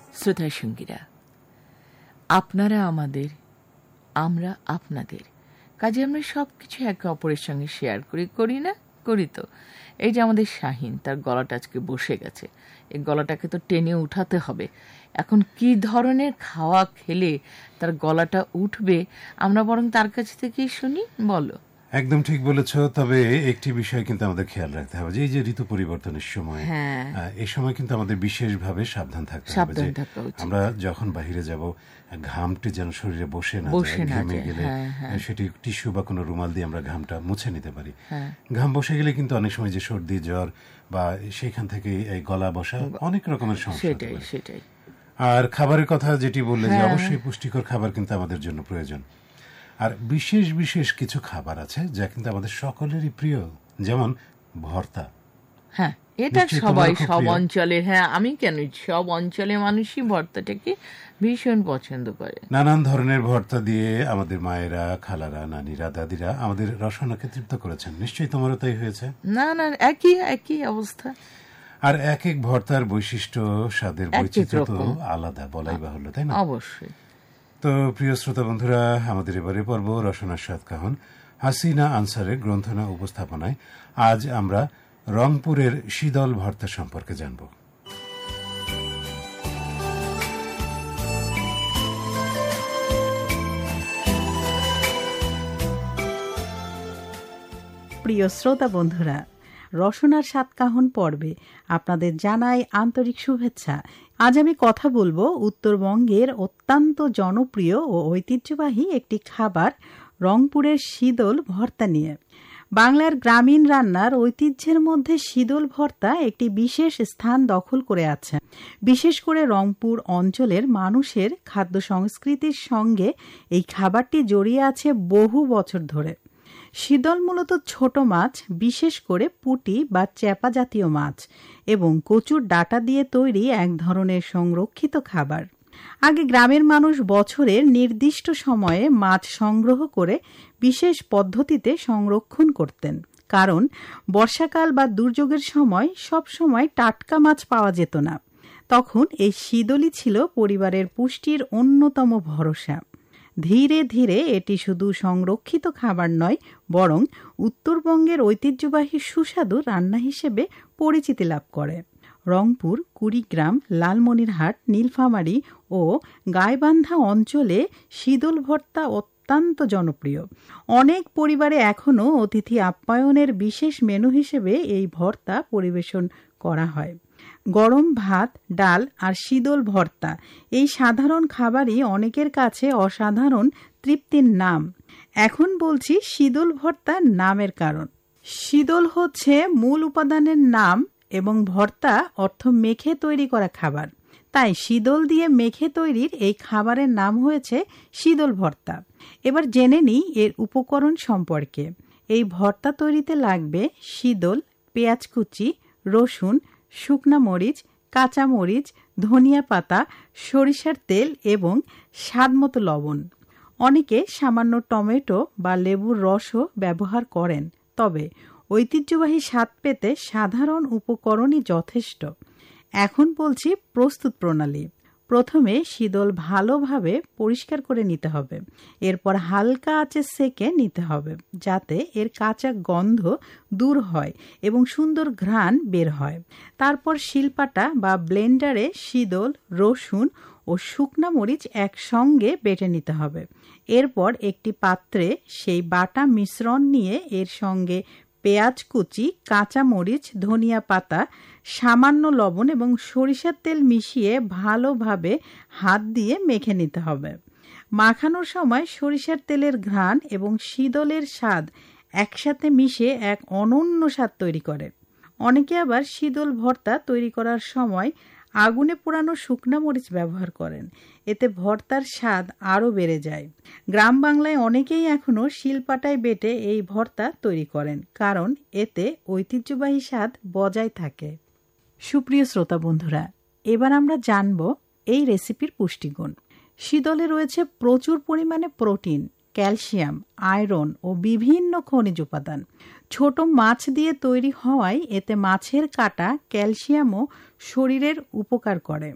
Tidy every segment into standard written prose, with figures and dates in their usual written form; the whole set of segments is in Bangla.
শ্রোতা সঙ্গীরা, আপনারা আমাদের, আমরা আপনাদের, কাজে আমরা সব কিছু একে অপরের সঙ্গে শেয়ার করি না? করি তো। এই যে আমাদের শাহিন, তার গলাটা আজকে বসে গেছে, এই গলাটাকে তো টেনে উঠাতে হবে। এখন কি ধরনের খাওয়া খেলে তার গলাটা উঠবে, আমরা বরং তার কাছ থেকেই শুনি। বলো। একদম ঠিক বলেছ। তবে একটি বিষয় কিন্তু আমাদের খেয়াল রাখতে হবে, যে এই যে ঋতু পরিবর্তনের সময়, এই সময় কিন্তু আমাদের বিশেষভাবে সাবধান থাকতে হবে। আমরা যখন বাহিরে যাব, ঘামটি যেন শরীরে বসে না যায়। ঘেমে গেলে সেটি টিস্যু বা কোনো রুমাল দিয়ে আমরা ঘামটা মুছে নিতে পারি। ঘাম বসে গেলে কিন্তু অনেক সময় যে সর্দি, জ্বর বা সেখান থেকে এই গলা বসা অনেক রকমের সমস্যা। সেটাই। আর খাবারের কথা যেটি বললে, যে অবশ্যই পুষ্টিকর খাবার কিন্তু আমাদের জন্য প্রয়োজন। আর বিশেষ বিশেষ কিছু খাবার আছে যা কিন্তু আমাদের সকলেরই প্রিয়, যেমন ভর্তা। হ্যাঁ, এটা সবাই, সব অঞ্চলে, আমি কেন, সব অঞ্চলে মানুষই ভর্তাটাকে ভীষণ পছন্দ করে। নানান ধরনের ভর্তা দিয়ে আমাদের মায়েরা, খালারা, নানিরা, দাদিরা আমাদের রসনাকে তৃপ্ত করেছেন। নিশ্চয়ই তোমারও তাই হয়েছে? না, একই অবস্থা। আর এক এক ভর্তার বৈশিষ্ট্য, স্বাদের বৈচিত্র্য তো আলাদা, বলাই বাহুল্য, তাই না? অবশ্যই। তো প্রিয় শ্রোতা বন্ধুরা, আমাদের এবারে পর্ব রসনার স্বাদ কাহন, হাসিনা আনসারের গ্রন্থনা উপস্থাপনায় আজ আমরা রংপুরের শীতল ভর্তা সম্পর্কে জানব। প্রিয় শ্রোতা বন্ধুরা, রসনার স্বাদ কাহন পর্বে আপনাদের জানাই আন্তরিক শুভেচ্ছা। আজ আমি কথা বলবো উত্তরবঙ্গের অত্যন্ত জনপ্রিয় ও ঐতিহ্যবাহী একটি খাবার, রংপুরের শীতল ভর্তা নিয়ে। বাংলার গ্রামীণ রান্নার ঐতিহ্যের মধ্যে শীতল ভর্তা একটি বিশেষ স্থান দখল করে আছে। বিশেষ করে রংপুর অঞ্চলের মানুষের খাদ্য সংস্কৃতির সঙ্গে এই খাবারটি জড়িয়ে আছে বহু বছর ধরে। শীতল মূলত ছোট মাছ, বিশেষ করে পুঁটি বা চ্যাপা জাতীয় মাছ এবং কচুর ডাঁটা দিয়ে তৈরি এক ধরনের সংরক্ষিত খাবার। আগে গ্রামের মানুষ বছরের নির্দিষ্ট সময়ে মাছ সংগ্রহ করে বিশেষ পদ্ধতিতে সংরক্ষণ করতেন, কারণ বর্ষাকাল বা দুর্যোগের সময় সব সময় টাটকা মাছ পাওয়া যেত না। তখন এই শীতলই ছিল পরিবারের পুষ্টির অন্যতম ভরসা। ধীরে ধীরে এটি শুধু সংরক্ষিত খাবার নয়, বরং উত্তরবঙ্গের ঐতিহ্যবাহী সুস্বাদু রান্না হিসেবে পরিচিতি লাভ করে। রংপুর, কুড়িগ্রাম, লালমনিরহাট, নীলফামারী ও গাইবান্ধা অঞ্চলে শীতল ভর্তা অত্যন্ত জনপ্রিয়। অনেক পরিবারে এখনও অতিথি আপ্যায়নের বিশেষ মেনু হিসেবে এই ভর্তা পরিবেশন করা হয়। গরম ভাত, ডাল আর শীতল ভর্তা, এই সাধারণ খাবারই অনেকের কাছে অসাধারণ তৃপ্তির নাম। এখন বলছি শীতল ভর্তার নামের কারণ। শীতল হচ্ছে মূল উপাদানের নাম এবং ভর্তা অর্থ মেখে তৈরি করা খাবার। তাই শীতল দিয়ে মেখে তৈরির এই খাবারের নাম হয়েছে শীতল ভর্তা। এবার জেনে নিই এর উপকরণ সম্পর্কে। এই ভর্তা তৈরিতে লাগবে শীতল, পেঁয়াজ কুচি, রসুন, শুকনা মরিচ, কাঁচা মরিচ, ধনিয়া পাতা, সরিষার তেল এবং স্বাদমতো লবণ। অনেকে সামান্য টমেটো বা লেবুর রসও ব্যবহার করেন, তবে ঐতিহ্যবাহী স্বাদ পেতে সাধারণ উপকরণই যথেষ্ট। এখন বলছি প্রস্তুত প্রণালী। প্রথমে শীতল ভালোভাবে পরিষ্কার করে নিতে হবে। এরপর হালকা আঁচে সেঁকে নিতে হবে, যাতে এর কাঁচা গন্ধ দূর হয় এবং সুন্দর ঘ্রাণ বের হয়। তারপর শিলপাটা বা ব্লেন্ডারে শীতল, রসুন ও শুকনা মরিচ একসঙ্গে বেটে নিতে হবে। এরপর একটি পাত্রে সেই বাটা মিশ্রণ নিয়ে এর সঙ্গে পেঁয়াজ কুচি, কাঁচা মরিচ, ধনিয়া পাতা, সামান্য লবণ এবং সরিষার তেল মিশিয়ে ভালোভাবে হাত দিয়ে মেখে নিতে হবে। মাখানোর সময় সরিষার তেলের ঘ্রাণ এবং শীতলের স্বাদ একসাথে মিশে এক অনন্য স্বাদ তৈরি করে। অনেকে আবার শীতল ভর্তা তৈরি করার সময় আগুনে পোড়ানো শুকনা মরিচ ব্যবহার করেন, এতে ভর্তার স্বাদ আরও বেড়ে যায়। গ্রাম বাংলায় অনেকেই এখনও শিলপাটায় বেটে এই ভর্তা তৈরি করেন, কারণ এতে ঐতিহ্যবাহী স্বাদ বজায় থাকে। সুপ্রিয় শ্রোতা বন্ধুরা, এবার আমরা জানব এই রেসিপির পুষ্টিগুণ। শীতলে রয়েছে প্রচুর পরিমাণে প্রোটিন, ক্যালসিয়াম, আয়রন ও বিভিন্ন খনিজ উপাদান। ছোট মাছ দিয়ে তৈরি হওয়ায় এতে মাছের কাঁটা ক্যালসিয়ামও শরীরের উপকার করে।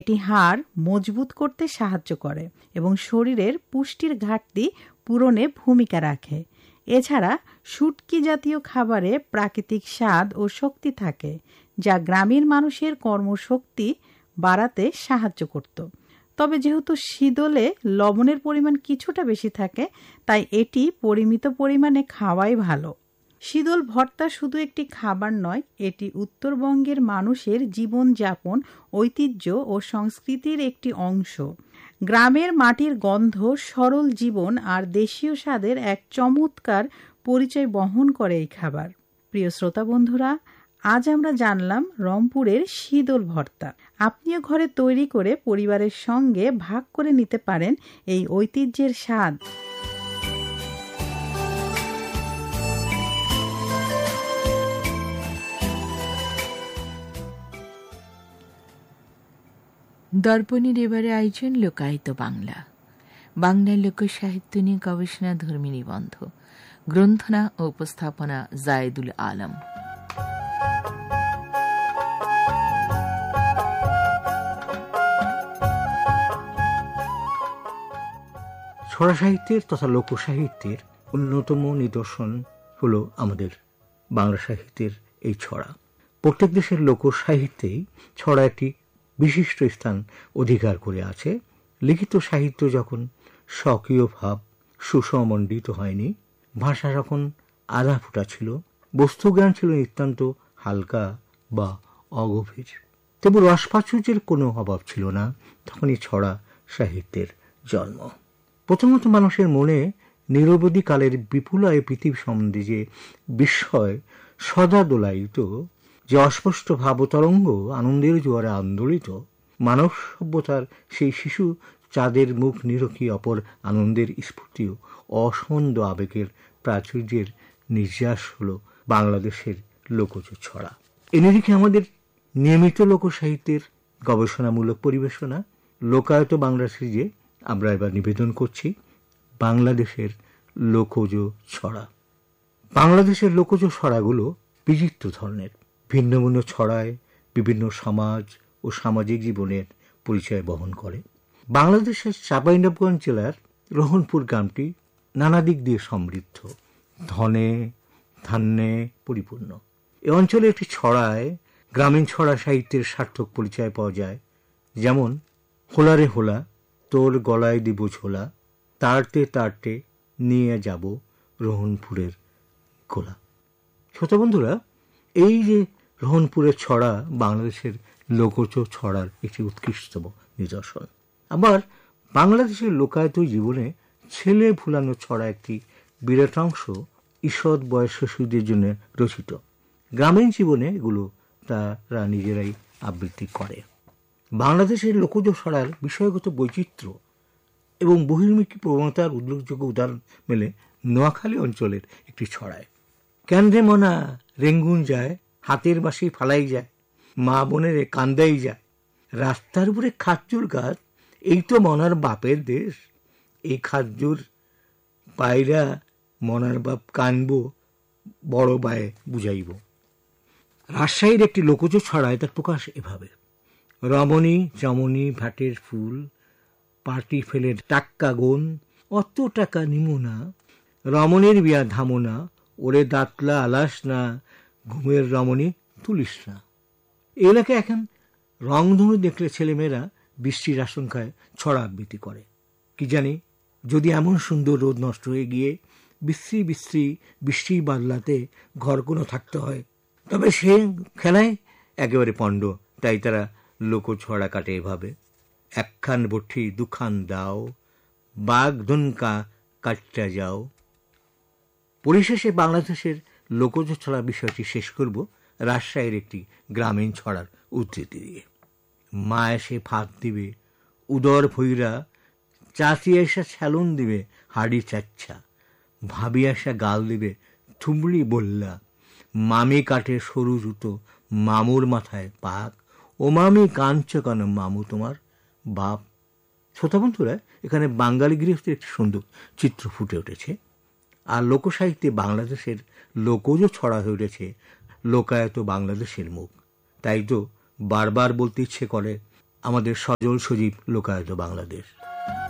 এটি হাড় মজবুত করতে সাহায্য করে এবং শরীরের পুষ্টির ঘাটতি পূরণে ভূমিকা রাখে। এছাড়া শুটকি জাতীয় খাবারে প্রাকৃতিক স্বাদ ও শক্তি থাকে, যা গ্রামের মানুষের কর্মশক্তি বাড়াতে সাহায্য করত। তবে যেহেতু শীদলে লবণের পরিমাণ কিছুটা বেশি থাকে, তাই এটি পরিমিত পরিমাণে খাওয়াই ভালো। শীদল ভর্তা শুধু একটি খাবার নয়, এটি উত্তরবঙ্গের মানুষের জীবনযাপন, ঐতিহ্য ও সংস্কৃতির একটি অংশ। গ্রামের মাটির গন্ধ, সরল জীবন আর দেশীয় স্বাদের এক চমৎকার পরিচয় বহন করে এই খাবার। প্রিয় শ্রোতা বন্ধুরা, আজ আমরা জানলাম রংপুরের শীদল ভর্তা। আপনিও ঘরে তৈরি করে পরিবারের সঙ্গে ভাগ করে নিতে পারেন এই ঐতিহ্যের স্বাদ। দর্পণের এবারে আয়োজন লোকায়িত বাংলা। বাংলা লোকসাহিত্য নিয়ে গবেষণা, ধর্মী নিবন্ধ, গ্রন্থনা ও উপস্থাপনা জায়েদুল আলম। ছড়া সাহিত্যের তথা লোকসাহিত্যের অন্যতম নিদর্শন হল আমাদের বাংলা সাহিত্যের এই ছড়া। প্রত্যেক দেশের লোকসাহিত্যেই ছড়া একটি বিশিষ্ট স্থান অধিকার করে আছে। লিখিত সাহিত্য যখন স্বকীয় ভাব সুসমণ্ডিত হয়নি, ভাষা যখন আধা ফুটা ছিল, বস্তুজ্ঞান ছিল নিতান্ত হালকা বা অগভীর, তবু রসপ্রাচুর্যের কোনো অভাব ছিল না, তখনই ছড়া সাহিত্যের জন্ম। প্রথমত মানুষের মনে নিরবধি কালের বিপুলায় পৃথিবী সম্বন্ধে যে বিস্ময় সদা দোলায়িত, যে অস্পষ্ট ভাবতরঙ্গ আনন্দের জোয়ারে আন্দোলিত, মানব সভ্যতার সেই শিশু চাঁদের মুখ নিরখী অপর আনন্দের স্ফূর্তি ও অসন্দ আবেগের প্রাচুর্যের নির্যাস হল বাংলাদেশের লোকজ ছড়া। এ নিরিখে আমাদের নিয়মিত লোকসাহিত্যের গবেষণামূলক পরিবেশনা লোকায়ত বাংলা সিরিজে আমরা এবার নিবেদন করছি বাংলাদেশের লোকজ ছড়া। বাংলাদেশের লোকজ ছড়াগুলো বিচিত্র ধরনের, ভিন্ন ভিন্ন ছড়ায় বিভিন্ন সমাজ ও সামাজিক জীবনের পরিচয় বহন করে। বাংলাদেশের চাঁপাইনবাবগঞ্জ জেলার রোহনপুর গ্রামটি নানা দিক দিয়ে সমৃদ্ধ, ধনে ধান্যে পরিপূর্ণ। এ অঞ্চলে একটি ছড়ায় গ্রামীণ ছড়া সাহিত্যের সার্থক পরিচয় পাওয়া যায়, যেমন হোলারে হোলা, তোর গলায় দিব ঝোলা, তাড়তে তাড়তে নিয়ে যাব রোহনপুরের গোলা। শ্রোতা বন্ধুরা, এই যে রোহনপুরের ছড়া বাংলাদেশের লোকজ ছড়ার একটি উৎকৃষ্টতম নিদর্শন। আবার বাংলাদেশের লোকায়ত জীবনে ছেলে ভুলানো ছড়া একটি বিরাট অংশ ঈষৎ বয়স শিশুদের জন্য রচিত। গ্রামীণ জীবনে এগুলো তারা নিজেরাই আবৃত্তি করে। বাংলাদেশের লোকজ ছড়ার বিষয়গত বৈচিত্র্য এবং বহির্মুখী প্রবণতার উল্লেখযোগ্য উদাহরণ মেলে নোয়াখালী অঞ্চলের একটি ছড়ায়। ক্যান্দ্রে মনা রেঙ্গুন যায়, হাতের বাঁশি ফালাই যায়, মা বোনের কান্দাই যায়, রাস্তার উপরে খাজুর গাছ, এই তো মনার বাপের দেশ, এই খাজুর পায়রা মনার বাপ কানবো, বড় বায়ে বুঝাইব। রাজশাহীর একটি লোকজ ছড়ায় তার প্রকাশ এভাবে: রমণী চমনি ভাটের ফুল, পাটি ফেলে টাক্কা গুন, অত টাকা নিমু না, রমণীর বিয়া ধামো না, ওরে দাঁতলা আলাস না, ঘুমের রমণী তুলিস না। এলাকায় এখন রংধনু দেখলে ছেলেমেয়েরা বৃষ্টির আশঙ্কায় ছড়া আবৃত্তি করে। কি জানি যদি এমন সুন্দর রোদ নষ্ট হয়ে গিয়ে বিশ্রী বিশ্রী বৃষ্টি বাদলাতে ঘর কোনো থাকতে হয়, তবে সে খেলায় একেবারে পণ্ড। তাই তারা লোক ছড়া কাটে এভাবে: একখান বঠি দুখান দাও, বাঘ ধনকা কাটটা যাও। পরিশেষে বাংলাদেশের লোকজ ছড়া বিষয়টি শেষ করব রাজশাহীর একটি গ্রামীণ ছড়ার উদ্ধৃতি দিয়ে। মা এসে ভাত দিবে উদর ভৈরা, চাচি এসে স্যালুন দিবে হাড়ি চাচ্ছা, ভাবি আসা গাল দিবে থুমড়ি বললা, মামি কাটে সরু জুতো মামুর মাথায় পাক, ও মামি কাঁদছ কেন মামু তোমার বাপ। শ্রোতা বন্ধুরা, এখানে বাঙালি গৃহস্থের একটি সুন্দর চিত্র ফুটে উঠেছে। আর লোকসাহিত্যে বাংলাদেশের লোকজ ছড়া হয়ে উঠেছে লোকায়ত বাংলাদেশের মুখ। তাই তো বারবার বলতে ইচ্ছে করে, আমাদের সজল সজীব লোকায়ত বাংলাদেশ।